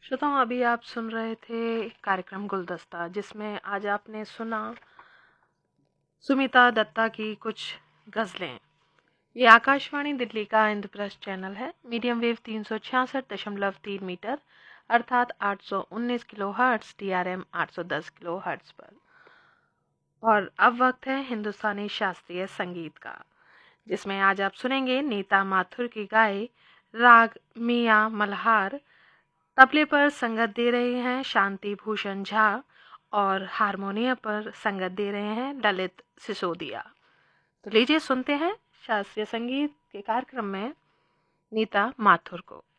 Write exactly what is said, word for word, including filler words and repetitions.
श्रोताओं, अभी आप सुन रहे थे कार्यक्रम गुलदस्ता, जिसमें आज आपने सुना सुमिता दत्ता की कुछ गज़लें। ये आकाशवाणी दिल्ली का इंद्रप्रस्थ चैनल है। मीडियम वेव तीन सौ छियासठ दशमलव तीन मीटर अर्थात आठ सौ उन्नीस kilo hertz, T R M आठ सौ दस किलो हर्ट्स पर। और अब वक्त है हिंदुस्तानी शास्त्रीय संगीत का, जिसमें आज आप सुनेंगे नीता माथुर की गाए राग मियाँ मल्हार। तबले पर संगत दे रहे हैं शांति भूषण झा और हारमोनियम पर संगत दे रहे हैं ललित सिसोदिया। तो लीजिए सुनते हैं शास्त्रीय संगीत के कार्यक्रम में नीता माथुर को।